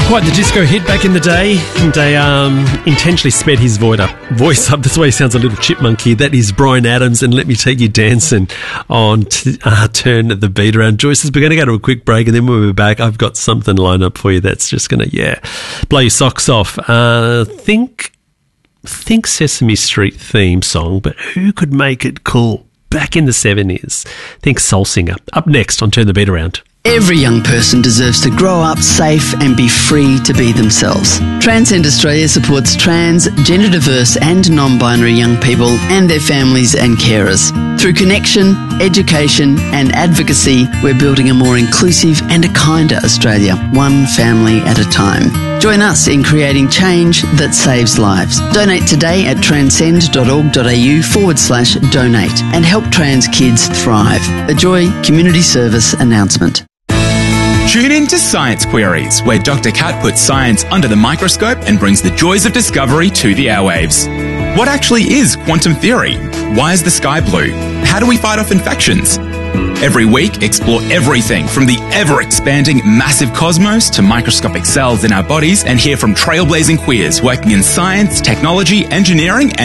Quite the disco hit back in the day, and they intentionally sped his voice up. That's why he sounds a little chipmunky. That is Bryan Adams, and Let Me Take You Dancing on Turn the Beat Around. Joyce, we're going to go to a quick break, and then when we're back, I've got something lined up for you that's just going to, blow your socks off. Think Sesame Street theme song, but who could make it cool back in the 70s? Think Soul Singer. Up next on Turn the Beat Around. Every young person deserves to grow up safe and be free to be themselves. Transcend Australia supports trans, gender diverse and non-binary young people and their families and carers. Through connection, education and advocacy, we're building a more inclusive and a kinder Australia, one family at a time. Join us in creating change that saves lives. Donate today at transcend.org.au/donate and help trans kids thrive. A Joy Community Service announcement. Tune in to Science Queries, where Dr. Kat puts science under the microscope and brings the joys of discovery to the airwaves. What actually is quantum theory? Why is the sky blue? How do we fight off infections? Every week, explore everything from the ever-expanding massive cosmos to microscopic cells in our bodies and hear from trailblazing queers working in science, technology, engineering,